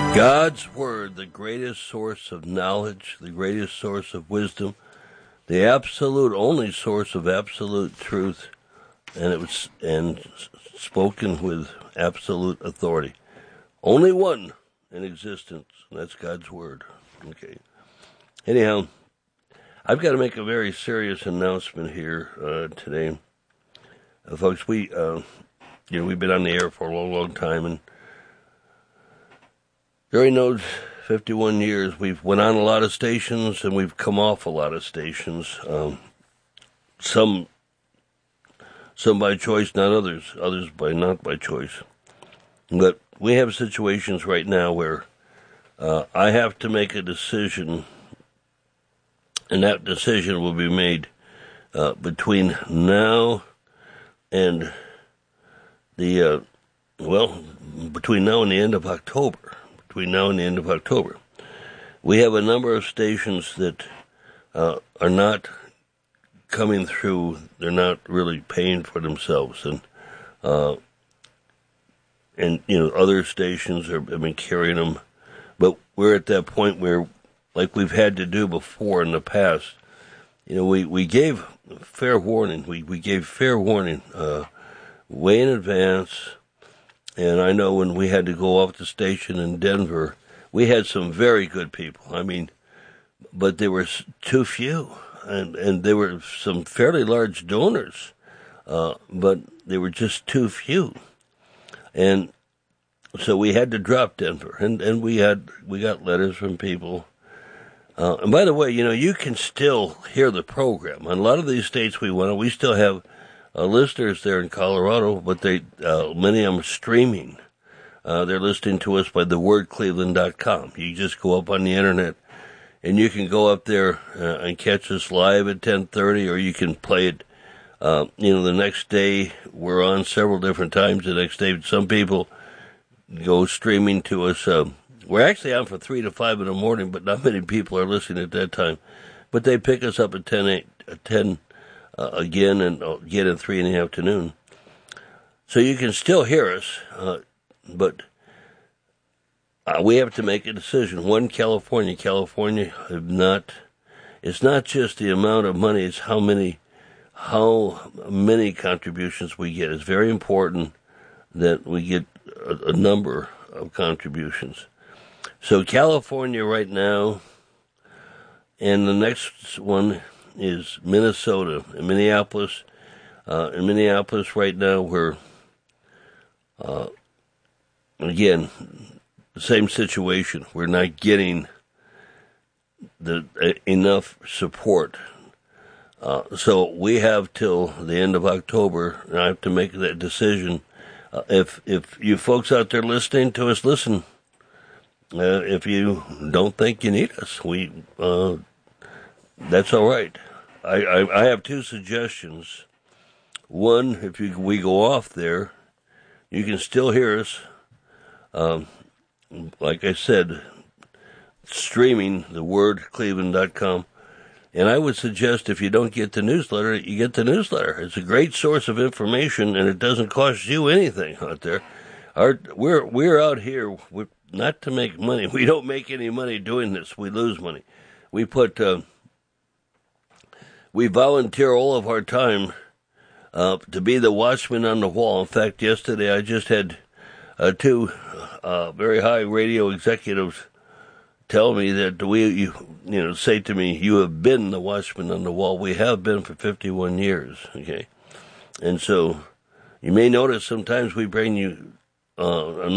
God's Word, the greatest source of knowledge, the greatest source of wisdom, the absolute only source of absolute truth, and it was spoken with absolute authority. Only one in existence, and that's God's Word. Okay. Anyhow, I've got to make a very serious announcement here today, folks. We've been on the air for a long, long time, and during those 51 years, we've went on a lot of stations, and we've come off a lot of stations. Some by choice, not others. Others not by choice. But we have situations right now where I have to make a decision, and that decision will be made between now and between now and the end of October. Between now and the end of October, we have a number of stations that are not coming through. They're not really paying for themselves, and other stations have been carrying them. But we're at that point where, like we've had to do before in the past, we gave fair warning. We gave fair warning way in advance. And I know when we had to go off the station in Denver, we had some very good people. But there were too few. And there were some fairly large donors, but they were just too few. And so we had to drop Denver. And we got letters from people. And by the way, you can still hear the program. On a lot of these states we still have listeners there in Colorado, but many of them are streaming. They're listening to us by thewordcleveland.com. You just go up on the internet, and you can go up there and catch us live at 10:30, or you can play it. The next day. We're on several different times the next day. Some people go streaming to us. We're actually on for 3 to 5 in the morning, but not many people are listening at that time. But they pick us up at 10 again, and again at 3 in the afternoon. So you can still hear us, but we have to make a decision. One, California it's not just the amount of money, it's how many contributions we get. It's very important that we get a number of contributions. So California right now, and the next one is Minnesota. In Minneapolis right now, we're again the same situation. We're not getting enough support. So we have till the end of October, and I have to make that decision. If you folks out there listening to us, listen. If you don't think you need us, that's all right. I have two suggestions. One, if we go off there, you can still hear us. Like I said, streaming thewordcleveland.com. And I would suggest if you don't get the newsletter, you get the newsletter. It's a great source of information, and it doesn't cost you anything out there. We're out here not to make money. We don't make any money doing this. We lose money. We volunteer all of our time to be the watchman on the wall. In fact, yesterday I just had two very high radio executives tell me that say to me, you have been the watchman on the wall. We have been for 51 years, okay? And so you may notice sometimes we bring you a